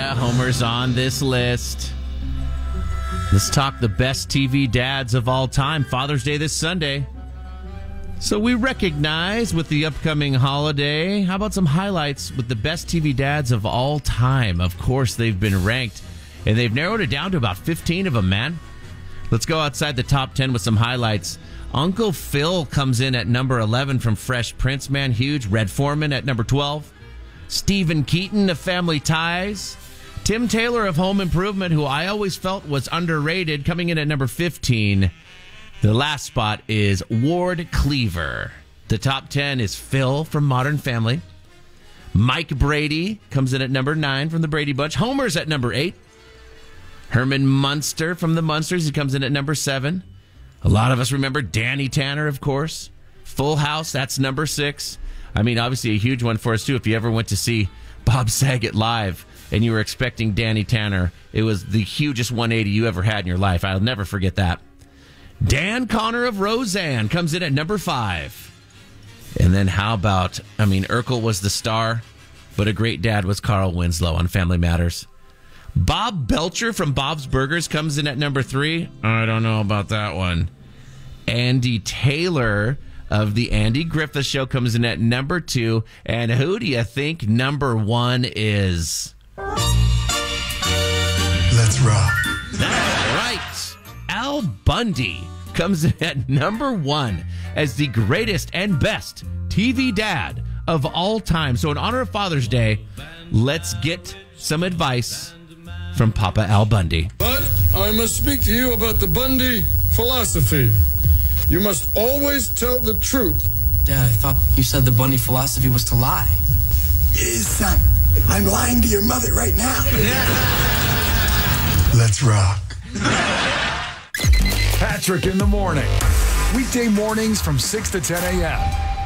Yeah, Homer's on this list. Let's talk the best TV dads of all time. Father's Day this Sunday. So we recognize with the upcoming holiday, how about some highlights with the best TV dads of all time? Of course, they've been ranked, and they've narrowed it down to about 15 of them, man. Let's go outside the top 10 with some highlights. Uncle Phil comes in at number 11 from Fresh Prince, man, huge. Red Foreman at number 12. Stephen Keaton of Family Ties. Tim Taylor of Home Improvement, who I always felt was underrated, coming in at number 15. The last spot is Ward Cleaver. The top 10 is Phil from Modern Family. Mike Brady comes in at number 9 from the Brady Bunch. Homer's at number 8. Herman Munster from the Munsters, he comes in at number 7. A lot of us remember Danny Tanner, of course. Full House, that's number 6. I mean, obviously a huge one for us, too. If you ever went to see Bob Saget live and you were expecting Danny Tanner, it was the hugest 180 you ever had in your life. I'll never forget that. Dan Connor of Roseanne comes in at number 5. And then how about, Urkel was the star, but a great dad was Carl Winslow on Family Matters. Bob Belcher from Bob's Burgers comes in at number 3. I don't know about that one. Andy Taylor of the Andy Griffith Show comes in at number 2. And who do you think number 1 is? Let's rock. That's right. Al Bundy comes in at number 1 as the greatest and best TV dad of all time. So in honor of Father's Day, let's get some advice from Papa Al Bundy. But I must speak to you about the Bundy philosophy. You must always tell the truth. Dad, I thought you said the Bundy philosophy was to lie. It is, son. I'm lying to your mother right now. Let's rock. Patrick in the morning. Weekday mornings from 6 to 10 a.m.